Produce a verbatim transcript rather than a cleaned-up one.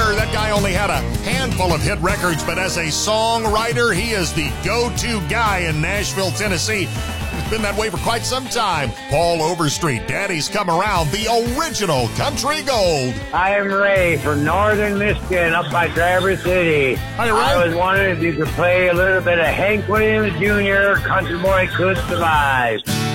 career, that guy only had a handful of hit records, but as a songwriter, he is the go-to guy in Nashville, Tennessee. It's been that way for quite some time. Paul Overstreet, Daddy's Come Around, the original country gold. I am Ray from Northern Michigan, up by Traverse City. Hi, Ray. I was wondering if you could play a little bit of Hank Williams Junior, Country Boy Could Survive.